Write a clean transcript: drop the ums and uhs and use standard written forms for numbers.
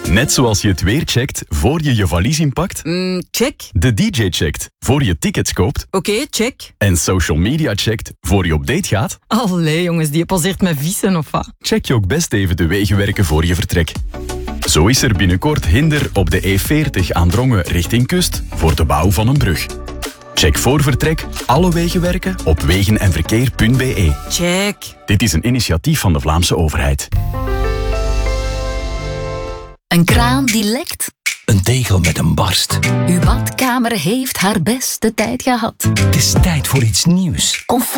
Net zoals je het weer checkt voor je je valies inpakt. Check. De DJ checkt voor je tickets koopt. Oké, check. En social media checkt voor je op date gaat. Allee, jongens, die passeert met vissen of wat? Check je ook best even de wegenwerken voor je vertrek. Zo is er binnenkort hinder op de E40 aan Drongen richting kust voor de bouw van een brug. Check voor vertrek alle wegenwerken op wegenenverkeer.be. Check. Dit is een initiatief van de Vlaamse overheid. Een kraan die lekt. Een tegel met een barst. Uw badkamer heeft haar beste tijd gehad. Het is tijd voor iets nieuws. Comfort.